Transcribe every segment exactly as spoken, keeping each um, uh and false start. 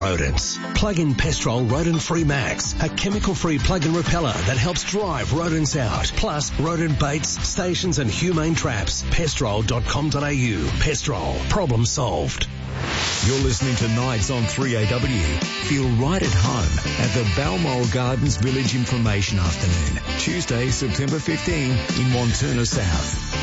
Rodents. Plug-in Pestrol Rodent-Free Max, a chemical-free plug-in repeller that helps drive rodents out. Plus, rodent baits, stations and humane traps. Pestrol dot com dot a u. Pestrol. Problem solved. You're listening to Nights on three A W. Feel right at home at the Balmoral Gardens Village Information Afternoon. Tuesday, September fifteenth in Wantirna South.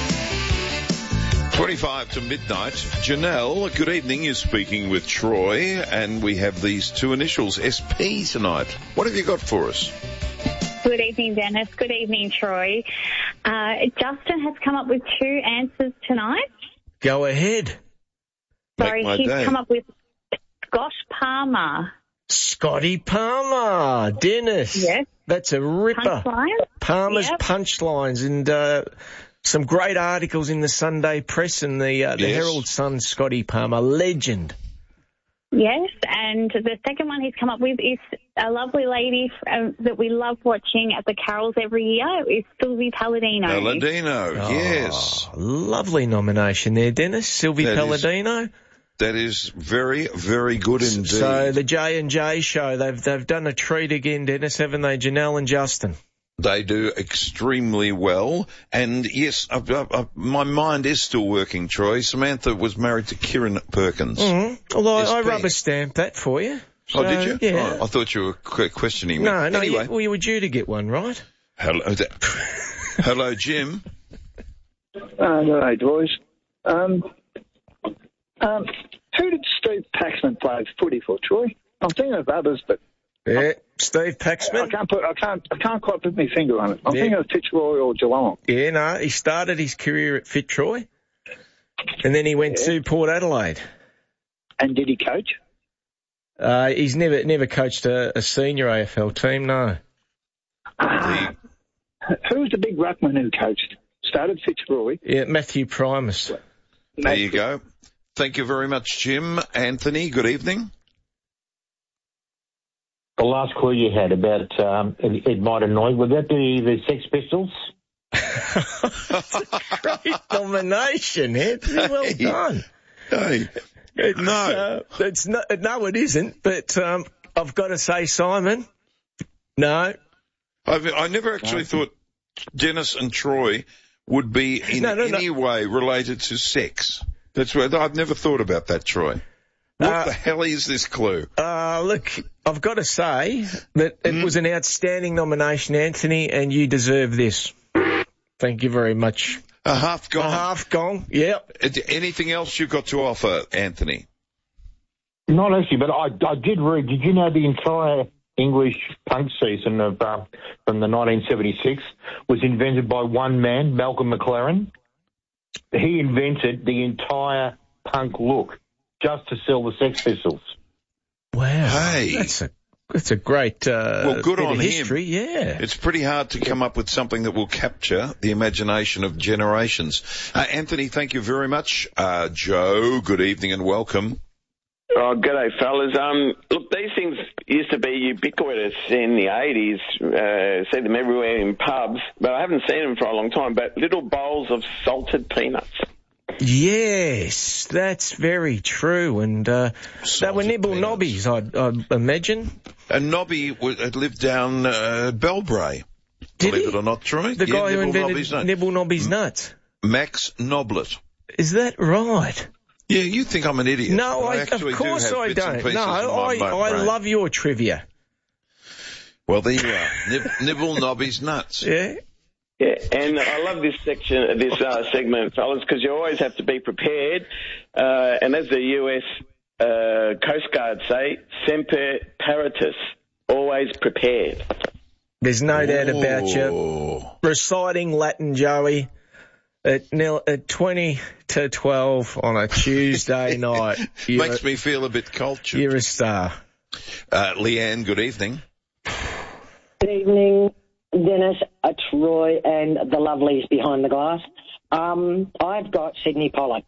twenty-five to midnight. Janelle, good evening. You're speaking with Troy, and we have these two initials, S P, tonight. What have you got for us? Good evening, Dennis. Good evening, Troy. Uh, Justin has come up with two answers tonight. Go ahead. Sorry, Make my he's day. come up with Scott Palmer. Scotty Palmer, Dennis. Yes. That's a ripper. Punchline? Palmer's Yep. punchlines and uh, some great articles in the Sunday Press and the uh, the Yes. Herald Sun. Scotty Palmer, legend. Yes, and the second one he's come up with is a lovely lady uh, that we love watching at the carols every year. Is Sylvie Palladino. Palladino, Oh, yes. Lovely nomination there, Dennis. Sylvie That is- Palladino. That is very, very good indeed. So the J and J show, they've they've done a treat again, Dennis, haven't they, Janelle and Justin? They do extremely well. And yes, I, I, I, my mind is still working, Troy. Samantha was married to Kieran Perkins. Mm-hmm. Although I, I S P. rubber stamped that for you. Oh, So, did you? Yeah. Oh, I thought you were que- questioning me. no, no, Anyway, you, well, you were due to get one, right? hello, hello, Jim. Uh, G'day, boys. Um, um, who did Steve Paxman play footy for, Troy? I'm thinking of others, but Yeah, Steve I Paxman. can't put, I can't, I can't quite put my finger on it. I'm Yeah. thinking of Fitzroy or Geelong. Yeah, no, he started his career at Fitzroy, and then he went to Port Adelaide. And did he coach? Uh, he's never never coached a, a senior A F L team, no. Ah, who was the big ruckman who coached? Started Fitzroy. Yeah, Matthew Primus. There you go. Thank you very much, Jim. Anthony, good evening. The last clue you had about um, Ed, Ed might annoy, would that be the Sex Pistols? Great nomination, Anthony. Well Hey. done. Hey, It's, No. uh, it's no, no, it isn't. But um, I've got to say, Simon, no, I've, I never actually thought Dennis and Troy would be in No, no, no. any way related to sex. That's what I've never thought about that, Troy. What Uh, the hell is this clue? Uh, look, I've got to say that it Mm. was an outstanding nomination, Anthony, and you deserve this. Thank you very much. A half gone. A half gong, yep. Uh, Anything else you've got to offer, Anthony? Not actually, but I, I did read, did you know the entire English punk season of uh, from the nineteen seventy-six was invented by one man, Malcolm McLaren? He invented the entire punk look just to sell the Sex Pistols. Wow. Hey. That's a, that's a great uh, Well, good bit on of him. history, yeah. It's pretty hard to come up with something that will capture the imagination of generations. Uh, Anthony, thank you very much. Uh, Joe, good evening and welcome. Oh, g'day, fellas. Um, look, these things used to be ubiquitous in the eighties. Uh, see them everywhere in pubs, but I haven't seen them for a long time. But little bowls of salted peanuts. Yes, that's very true. And uh, they were Salted nibble peanuts. nobbies, I'd, I'd imagine. And Nobby w- had lived down uh, Belbray. Did Believe he? it or not, Troy. The Yeah, guy who Nibble invented Nobby's name. Nibble Nobby's nuts. Max Noblet. Is that right? Yeah, you think I'm an idiot. No, but I, actually of do course have I bits and don't. pieces No, in my I, mo- I brain. love your trivia. Well, there you are. Nib- Nibble Nobby's nuts. Yeah. Yeah, and I love this section, this uh, segment, fellas, because you always have to be prepared. Uh, and as the U S uh, Coast Guard say, semper paratus, always prepared. There's no doubt about you. Oh. Reciting Latin, Joey, at, nil, at twenty to twelve on a Tuesday night. You're, Makes me feel a bit cultured. you're a star. Uh, Leanne, good evening. Good evening, Dennis, uh, Troy, and the lovelies behind the glass. Um, I've got Sydney Pollock.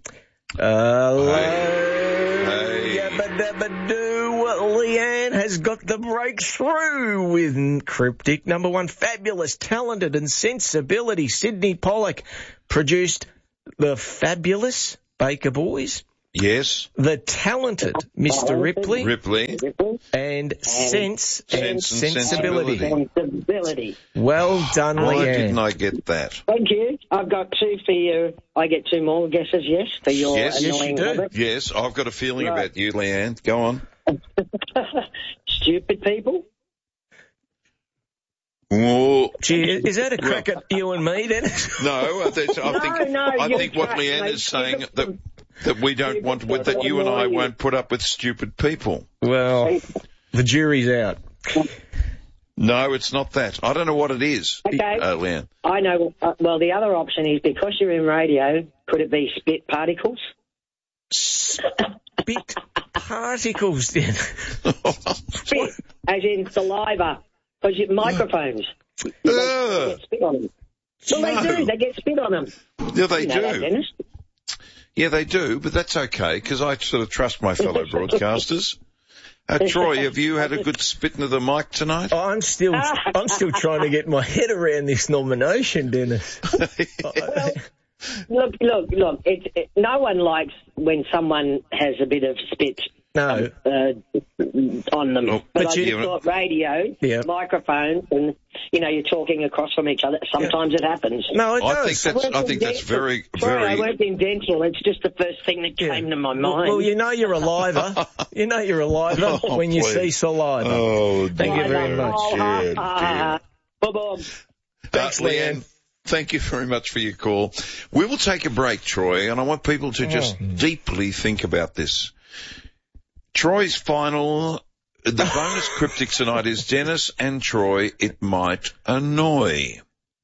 Hello. Hey. Yabba dabba doo. Leanne has got the breakthrough with Cryptic. Number one, fabulous, talented and sensibility. Sydney Pollock produced the fabulous Baker Boys. Yes. The talented Mister Ripley. Ripley. And, and sense, sense and sensibility. Sensibility. Well done, Why Leanne. didn't I get that? Thank you. I've got two for you. I get two more guesses, yes, for your Yes, yes, annoying you do. habit. Yes, I've got a feeling Right. about you, Leanne. Go on. Stupid people. Oh, Gee, is that a crack at you and me, Dennis? no, I think, I No, think, no, I you're think what right, Leanne mate. is saying Stupid- that that we don't want, with, that you and I won't put up with stupid people. Well, the jury's out. No, it's not that. I don't know what it is, Okay. uh, Leanne. I know. Uh, well, the other option is because you're in radio, could it be spit particles? Spit particles, then. Spit, as in saliva, because you microphones. You Ugh. get spit on them. Well, No. they do. They get spit on them. Yeah, they You know that, do. Dennis. Yeah, they do, but that's okay, because I sort of trust my fellow broadcasters. Uh, Troy, have you had a good spit into the mic tonight? I'm still, I'm still trying to get my head around this nomination, Dennis. Well, look, look, look. It, it, no one likes when someone has a bit of spit No. uh, on them. Oh, but but I you- just thought radio, Yeah. microphones, and you know, you're talking across from each other. Sometimes it happens. No, it I does. think that's, I think that's very, Sorry, I very, worked in dental. It's just the first thing that Yeah. came to my Well, mind. well, you know you're a liver. You know you're a liver Oh, when you please. see saliva. oh, Thank you very much. dear, dear. Bob. Thanks, Uh, Leanne. Thank you very much for your call. We will take a break, Troy, and I want people to just Oh. deeply think about this. Troy's final, the bonus cryptic tonight is Dennis and Troy, it might annoy.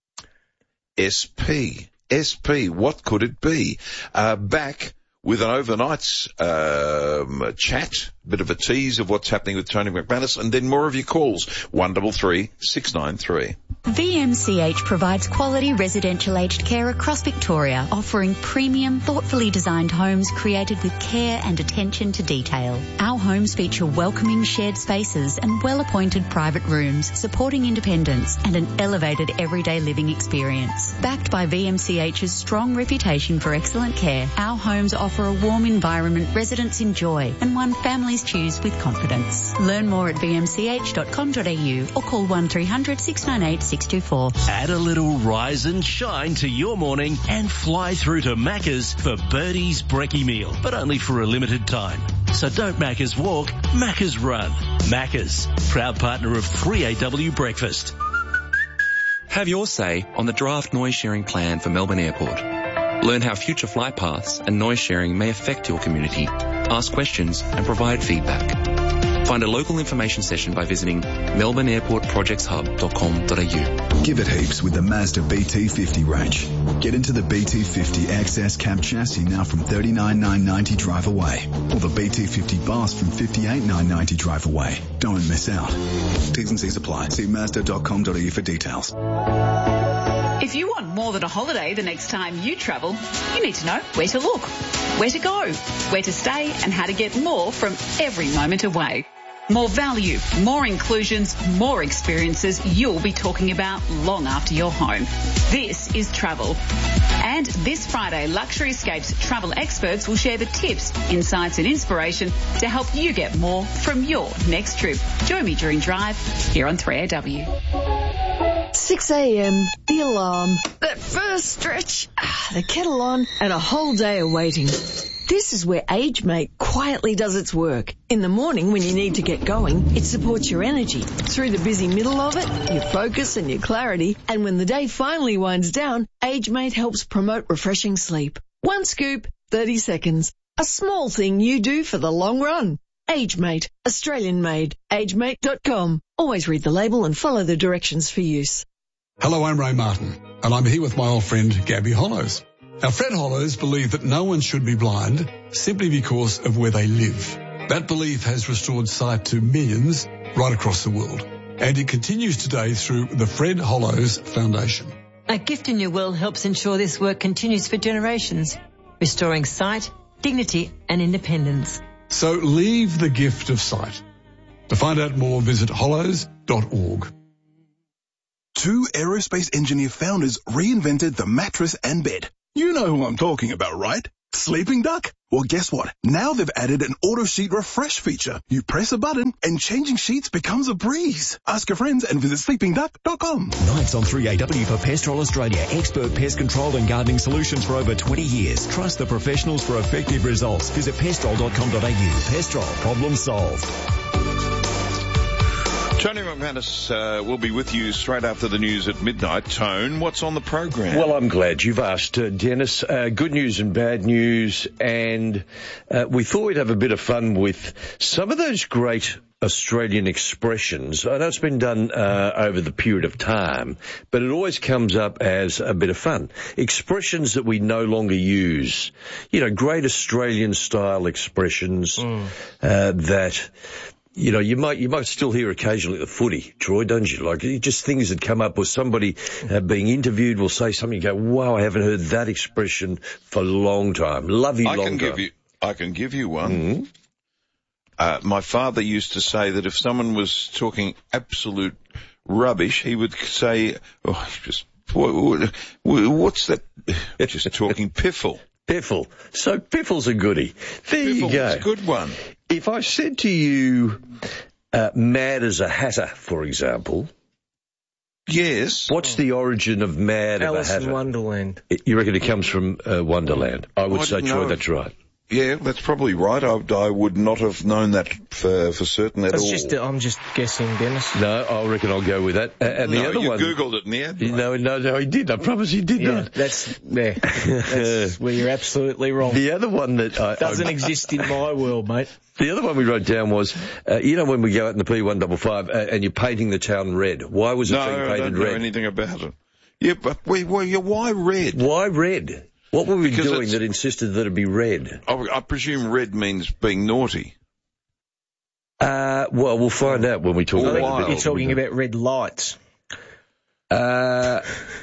S P. S P, what could it be? Uh, back with an overnight um, chat, bit of a tease of what's happening with Tony McManus, and then more of your calls. one three three, six nine three. V M C H provides quality residential aged care across Victoria, offering premium, thoughtfully designed homes created with care and attention to detail. Our homes feature welcoming shared spaces and well-appointed private rooms, supporting independence and an elevated everyday living experience. Backed by V M C H's strong reputation for excellent care, our homes offer a warm environment residents enjoy and one families choose with confidence. Learn more at v m c h dot com dot a u or call one three hundred, six nine eight, six two four. Add a little rise and shine to your morning and fly through to Macca's for Birdie's Brekkie meal, but only for a limited time. So don't Macca's walk, Macca's run. Macca's, proud partner of three A W Breakfast. Have your say on the draft noise sharing plan for Melbourne Airport. Learn how future flight paths and noise sharing may affect your community. Ask questions and provide feedback. Find a local information session by visiting melbourne airport projects hub dot com dot a u. Give it heaps with the Mazda B T fifty range. Get into the B T fifty X S cab chassis now from thirty-nine thousand nine hundred ninety drive away. Or the B T fifty Bus from fifty-eight thousand nine hundred ninety drive away. Don't miss out. T's and C's apply. See mazda dot com dot a u for details. If you want more than a holiday the next time you travel, you need to know where to look, where to go, where to stay, and how to get more from every moment away. More value, more inclusions, more experiences you'll be talking about long after you're home. This is travel. And this Friday, Luxury Escapes travel experts will share the tips, insights and inspiration to help you get more from your next trip. Join me during Drive here on three A W. six a.m, the alarm, that first stretch, ah, the kettle on, and a whole day of waiting. This is where AgeMate quietly does its work. In the morning when you need to get going, it supports your energy. Through the busy middle of it, your focus and your clarity. And when the day finally winds down, AgeMate helps promote refreshing sleep. One scoop, thirty seconds. A small thing you do for the long run. AgeMate, Australian made. age mate dot com. Always read the label and follow the directions for use. Hello, I'm Ray Martin, and I'm here with my old friend Gabby Hollows. Now, Fred Hollows believe that no one should be blind simply because of where they live. That belief has restored sight to millions right across the world, and it continues today through the Fred Hollows Foundation. A Gift in Your Will helps ensure this work continues for generations, restoring sight, dignity and independence. So leave the gift of sight. To find out more, visit hollows dot org. Two aerospace engineer founders reinvented the mattress and bed. You know who I'm talking about, right? Sleeping Duck? Well, guess what? Now they've added an auto sheet refresh feature. You press a button and changing sheets becomes a breeze. Ask your friends and visit sleeping duck dot com. Nights on three A W for Pestrol Australia. Expert pest control and gardening solutions for over twenty years. Trust the professionals for effective results. Visit pestrol dot com dot a u. Pestrol. Problem solved. Tony McManus uh, will be with you straight after the news at midnight. Tone, what's on the program? Well, I'm glad you've asked, uh, Dennis. Uh, good news and bad news, and uh, we thought we'd have a bit of fun with some of those great Australian expressions. I know it's been done uh, over the period of time, but it always comes up as a bit of fun. Expressions that we no longer use. You know, great Australian-style expressions mm. uh, that... You know, you might you might still hear occasionally at the footy, Troy, don't you? Like, just things that come up, or somebody uh, being interviewed will say something, you go, wow, I haven't heard that expression for a long time. Love you I long can time. give you, I can give you one. Mm-hmm. Uh, my father used to say that if someone was talking absolute rubbish, he would say, oh, just, what, what's that? Just talking piffle. Piffle. So piffle's a goodie. There Piffle you go. is a good one. If I said to you, uh, mad as a hatter, for example. Yes. What's the origin of mad Alice as a hatter? in Wonderland. You reckon it comes from uh, Wonderland? I would I say, didn't Troy, know. that's right. Yeah, that's probably right. I, I would not have known that for, for certain at That's all. just, uh, I'm just guessing, Dennis. No, I reckon I'll go with that. Uh, and the no, other you one, Googled it in the ad. No, no, no, he did. I promise he did yeah, not. That's, yeah, that's where you're absolutely wrong. The other one that I, doesn't I, exist in my world, mate. The other one we wrote down was, uh, you know, when we go out in the P one fifty-five uh, and you're painting the town red. Why was it no, being painted I don't red? know anything about it. Yeah, but we, we, why red? Why red? What were we Because doing that insisted that it be red? I, I presume red means being naughty. Uh, well, we'll find out when we talk I about think it. you're talking about red lights. Uh,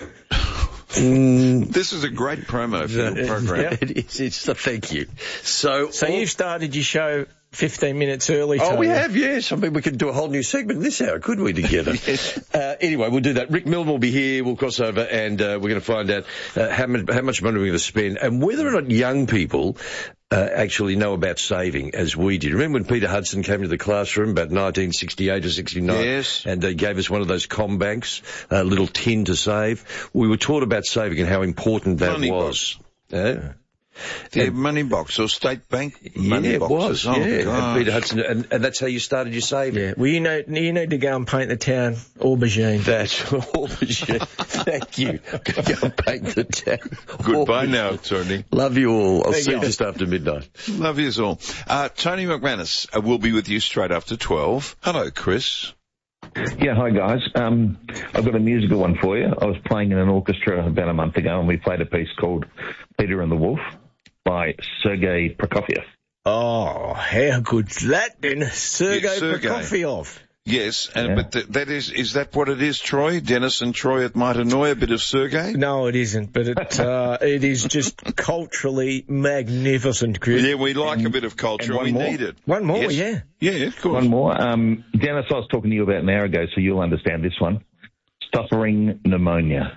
mm, this is a great promo for your program. It is. It's a thank you. So, so all, you've started your show fifteen minutes early. Oh, Tony. we have, yes. I mean, we could do a whole new segment this hour, couldn't we, together? Yes. Uh, anyway, we'll do that. Rick Milne will be here. We'll cross over, and uh, we're going to find out uh, how, much, how much money we're going to spend, and whether or not young people uh, actually know about saving, as we did. Remember when Peter Hudson came to the classroom about nineteen sixty-eight or sixty-nine? Yes. And uh, gave us one of those Combanks, a little tin to save. We were taught about saving and how important that Money was. Uh, The and, money box or state bank money yeah, it boxes. was. Oh, yeah, gosh. and Peter Hudson, and, and that's how you started your saving. Yeah. Well, you know, you need to go and paint the town aubergine. That's aubergine. Thank you. Go and paint the town. Goodbye aubergine. Now, Tony. Love you all. I'll Thank see you you just after midnight. Love you all. Uh, Tony McManus uh, will be with you straight after twelve. Hello, Chris. Yeah, hi guys. Um, I've got a musical one for you. I was playing in an orchestra about a month ago, and we played a piece called Peter and the Wolf by Sergei Prokofiev. Oh, how good's that then? Sergei yes, Sergei. Prokofiev. Yes, and, yeah. but th- that is, is that what it is, Troy? Dennis and Troy, it might annoy a bit of Sergei? No, it isn't, but it, uh, it is just culturally magnificent, Chris. Yeah, we like and, a bit of culture. We more. need it. One more, yes. yeah. Yeah, of course. One more. Um, Dennis, I was talking to you about an hour ago, so you'll understand this one. Suffering pneumonia.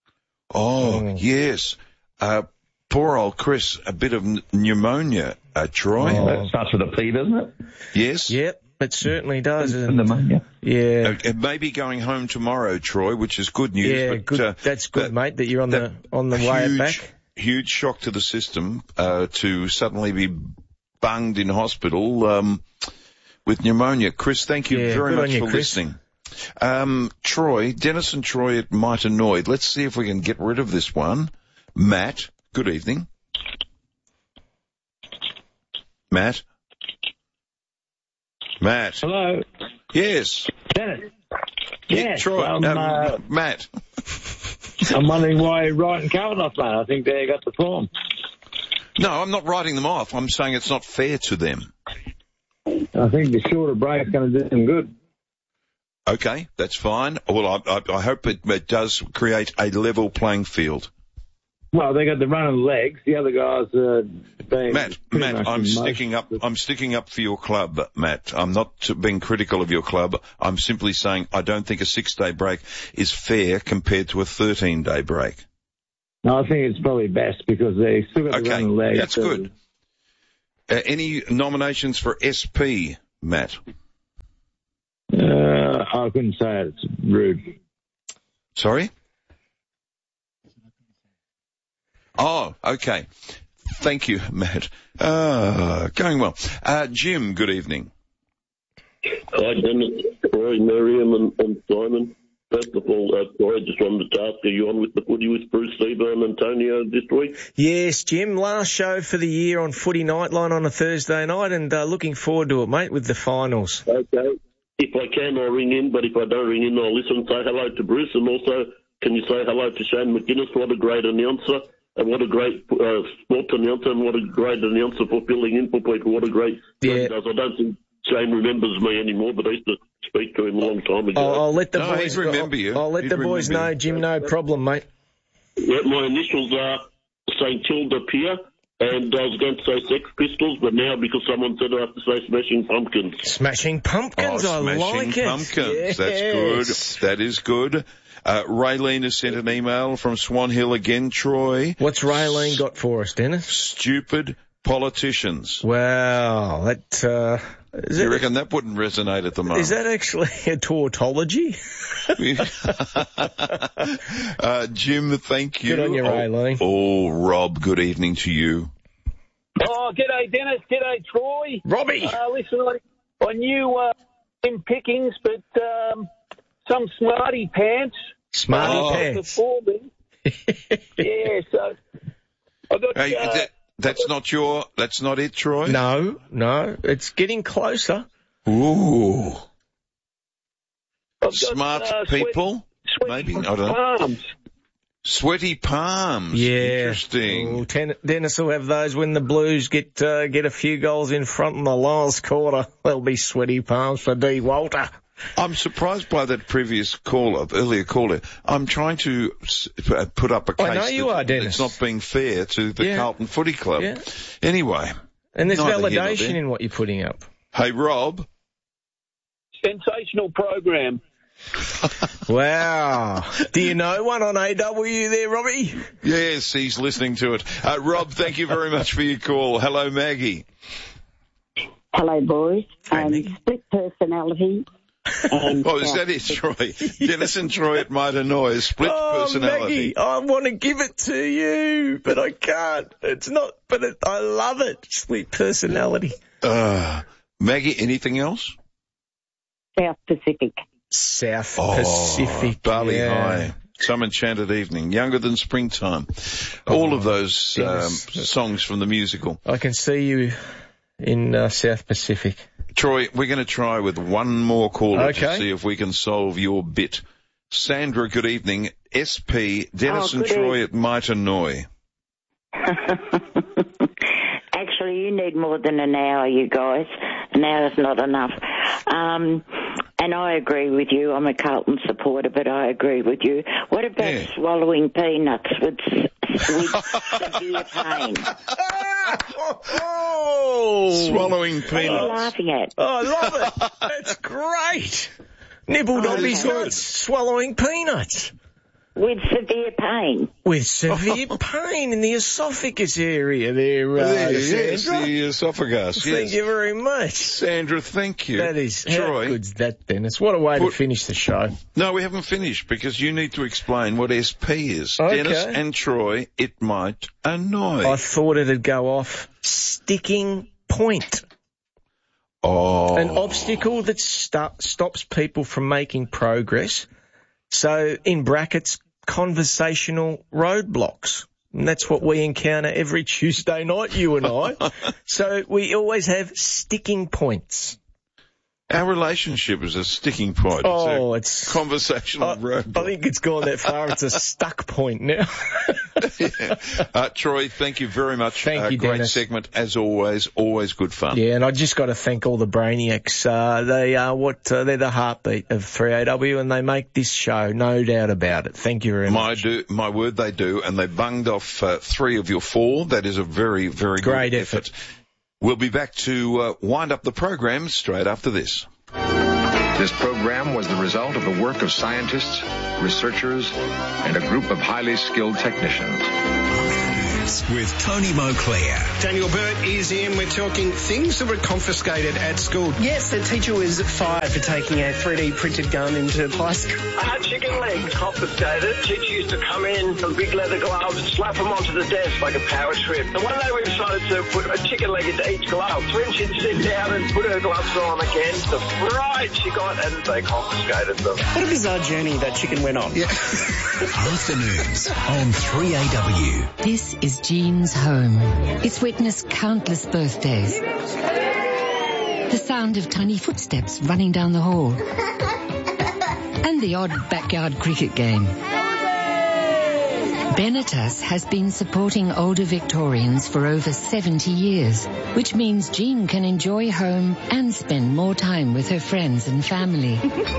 Oh, oh. yes. Uh, poor old Chris, a bit of n- pneumonia, uh, Troy. Oh, that starts with a P, doesn't it? Yes. Yep. It certainly does. Pneumonia. Yeah. Uh, it may be going home tomorrow, Troy, which is good news. Yeah, but, good. Uh, that's good, that, mate, that you're on the on the way huge, back. Huge shock to the system uh, to suddenly be bunged in hospital um, with pneumonia. Chris, thank you yeah, very much you, for Chris. listening. Um, Troy, Dennis and Troy, it might annoy. Let's see if we can get rid of this one. Matt, good evening. Matt? Matt. Hello. Yes. Dennis. Yeah, Yes. Troy. Um, um, uh, Matt. I'm wondering why you're writing Calvin off, man. I think they got the form. No, I'm not writing them off. I'm saying it's not fair to them. I think the shorter break's going to do them good. Okay, that's fine. Well, I, I, I hope it, it does create a level playing field. Well, they got the running legs. The other guys are being Matt, pretty Matt, much I'm in sticking up. I'm sticking up for your club, Matt. I'm not being critical of your club. I'm simply saying I don't think a six-day break is fair compared to a thirteen-day break. No, I think it's probably best because they still got the Okay, running leg. that's so- good. Uh, any nominations for S P, Matt? Uh, I couldn't say it. It's rude. Sorry? Oh, okay. Thank you, Matt. Uh, going well. Uh, Jim, good evening. Hi, Dennis, Troy, Miriam, and, and Simon. First of all, uh, Troy, I just wanted to ask, are you on with the footy with Bruce Seaburn and Antonio this week? Yes, Jim. Last show for the year on Footy Nightline on a Thursday night, and uh, looking forward to it, mate, with the finals. Okay. If I can, I'll ring in, but if I don't ring in, I'll listen and say hello to Bruce. And also, can you say hello to Shane McGuinness? What a great announcer, and what a great uh, sports announcer, and what a great announcer for filling in for people. What a great job he does. I don't think Shane remembers me anymore, but I used to speak to him a long time ago. I'll, I'll let the No, boys he'd remember you. I'll let He'd the boys remember know, you. Jim. No problem, mate. Yeah, my initials are Saint Kilda Pier, and I was going to say Sex Pistols, but now because someone said I have to say Smashing Pumpkins. Smashing Pumpkins, Oh, I Smashing like it. Pumpkins. Yes. That's good. That is good. Uh, Raylene has sent an email from Swan Hill again, Troy. What's Raylene got for us, Dennis? Stupid politicians. Wow, that... Uh, is you it, reckon that wouldn't resonate at the moment? is that actually a tautology? uh, Jim, thank you. Good on you, oh, Raylene. Oh, Rob, good evening to you. Oh, g'day, Dennis. G'day, Troy. Robbie. Uh, listen, I, I knew uh, Tim Pickings, but um, some smarty pants. Smarty uh, pants. Before me. yeah, so I got. Hey, uh, that, that's not your. That's not it, Troy. No, no, it's getting closer. Ooh. I've got, Smart uh, people, sweat, maybe. sweaty I don't know. palms. Sweaty palms. Yeah. Interesting. Oh, ten, Dennis will have those when the Blues get uh, get a few goals in front in the last quarter. There'll be sweaty palms for D. Walter. I'm surprised by that previous caller, earlier caller. I'm trying to s- uh, put up a case I know you that are, Dennis. it's not being fair to the Yeah. Carlton Footy Club. Yeah. Anyway. And there's neither here nor validation there. in what you're putting up. Hey, Rob. Sensational program. Wow. Do you know one on A W there, Robbie? Yes, he's listening to it. Uh, Rob, thank you very much for your call. Hello, Maggie. Hello, boys. Um, split personality. And Oh, is that it, Troy? Dennis and Troy, it might annoy. Split Oh, personality. Maggie, I want to give it to you, but I can't. It's not, but it, I love it. Split personality. Uh, Maggie, anything else? South Pacific. South Oh, Pacific. Bali yeah. High. Some Enchanted Evening. Younger Than Springtime. All of those um, yes. songs from the musical. I can see you in uh, South Pacific. Troy, we're going to try with one more caller to Okay. see if we can solve your bit. Sandra, good evening. S P, Dennis Oh, and good Troy, eve- it might annoy. Actually, you need more than an hour, you guys. An hour's not enough. Um, and I agree with you. I'm a Carlton supporter, but I agree with you. What about Yeah. swallowing peanuts with, with severe pain? Oh! Swallowing What are you peanuts. laughing at? Oh, I love it. That's great. Nibbled Oh, on his good. nuts, swallowing peanuts. With severe pain. With severe pain in the esophagus area there, uh, There, yes, Sandra. the esophagus. Thank yes. you very much. Sandra, thank you. That is, how Troy. good's that, Dennis? What a way Put- to finish the show. No, we haven't finished because you need to explain what S P is. Okay. Dennis and Troy, it might annoy. I thought it'd go off sticking point. Oh. An obstacle that sto- stops people from making progress. So, in brackets, conversational roadblocks. And that's what we encounter every Tuesday night, you and I. So we always have sticking points. Our relationship is a sticking point. Oh, it's, a it's- conversational I, road. I think it's gone that far. It's a stuck point now. yeah. uh, Troy, thank you very much. Thank uh, you, Great Dennis. segment, as always. Always good fun. Yeah, and I just got to thank all the brainiacs. Uh, they are what uh, they're the heartbeat of three A W, and they make this show, no doubt about it. Thank you very My much. do, my word, they do, and they bunged off uh, three of your four. That is a very, very Great good effort. We'll be back to uh, wind up the program straight after this. This program was the result of the work of scientists, researchers, and a group of highly skilled technicians. With Tony Moclair. Daniel Burt is in. We're talking things that were confiscated at school. Yes, the teacher was fired for taking a three D printed gun into high school. I had chicken legs confiscated. Teacher used to come in with big leather gloves and slap them onto the desk like a power trip. And one day we decided to put a chicken leg into each glove. When she'd sit down and put her gloves on again, the fright she got, and they confiscated them. What a bizarre journey that chicken went on. Yeah. Afternoons on three A W. This is Jean's home. It's witnessed countless birthdays. The sound of tiny footsteps running down the hall. And the odd backyard cricket game. Benetas has been supporting older Victorians for over seventy years, which means Jean can enjoy home and spend more time with her friends and family.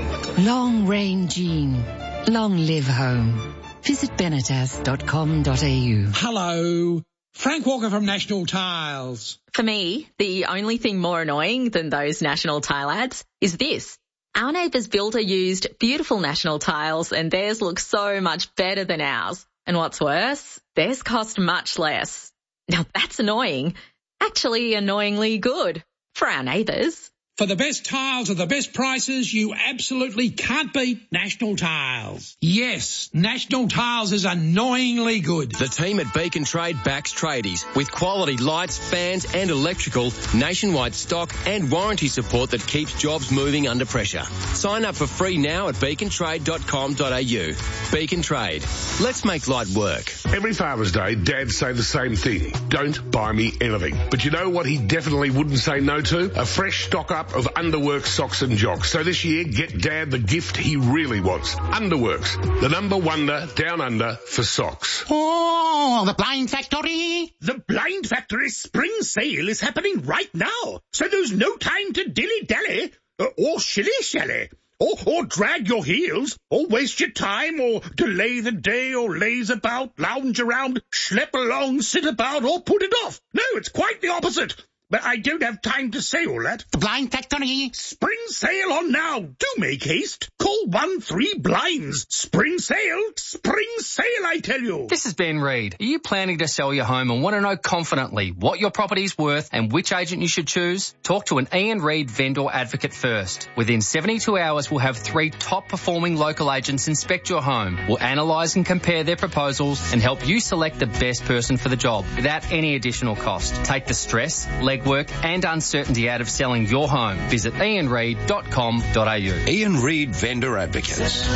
Long reign Jean. Long live home. Visit benetas dot com dot a u. Hello. Frank Walker from National Tiles. For me, the only thing more annoying than those National Tile ads is this. Our neighbour's builder used beautiful National Tiles and theirs looks so much better than ours. And what's worse, theirs cost much less. Now that's annoying. Actually annoyingly good for our neighbours. For the best tiles at the best prices, you absolutely can't beat National Tiles. Yes, National Tiles is annoyingly good. The team at Beacon Trade backs tradies with quality lights, fans and electrical, nationwide stock and warranty support that keeps jobs moving under pressure. Sign up for free now at beacon trade dot com dot a u. Beacon Trade. Let's make light work. Every Father's Day, dads say the same thing. Don't buy me anything. But you know what he definitely wouldn't say no to? A fresh stock up of Underworks socks and jocks. So this year, get Dad the gift he really wants. Underworks, the number wonder down under for socks. Oh, the Blind Factory! The Blind Factory spring sale is happening right now. So there's no time to dilly-dally uh, or shilly-shally. Or, or drag your heels, or waste your time, or delay the day, or laze about, lounge around, schlep along, sit about, or put it off. No, it's quite the opposite. But I don't have time to say all that. The Blind Factory. Spring sale on now. Do make haste. Call one three blinds. Spring sale. Spring sale, I tell you. This is Ben Reid. Are you planning to sell your home and want to know confidently what your property's worth and which agent you should choose? Talk to an Ian Reid vendor advocate first. Within seventy-two hours, we'll have three top-performing local agents inspect your home. We'll analyse and compare their proposals and help you select the best person for the job without any additional cost. Take the stress, legwork and uncertainty out of selling your home. Visit ian reid dot com dot a u. Ian Reid Vendor Advocates.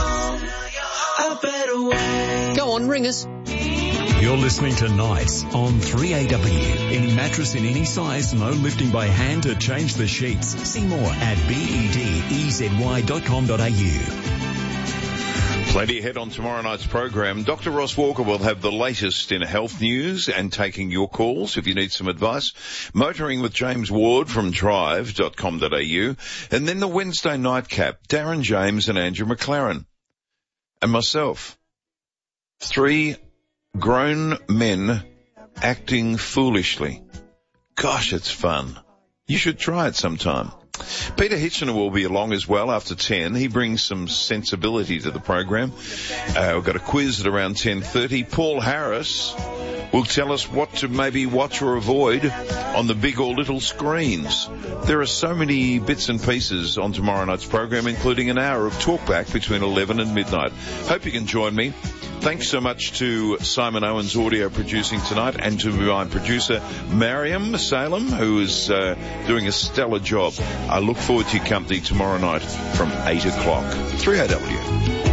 Go on, ring us. You're listening to Nights on three A W. Any mattress in any size, no lifting by hand to change the sheets. See more at bedzy dot com dot a u. Plenty ahead on tomorrow night's program. Doctor Ross Walker will have the latest in health news and taking your calls if you need some advice. Motoring with James Ward from drive dot com dot a u. And then the Wednesday nightcap, Darren James and Andrew McLaren. And myself. Three grown men acting foolishly. Gosh, it's fun. You should try it sometime. Peter Hitchener will be along as well after ten. He brings some sensibility to the program. Uh, we've got a quiz at around ten thirty. Paul Harris will tell us what to maybe watch or avoid on the big or little screens. There are so many bits and pieces on tomorrow night's program, including an hour of talkback between eleven and midnight. Hope you can join me. Thanks so much to Simon Owens audio producing tonight and to my producer Mariam Salem, who is uh, doing a stellar job. I look forward to your company tomorrow night from eight o'clock. three A W.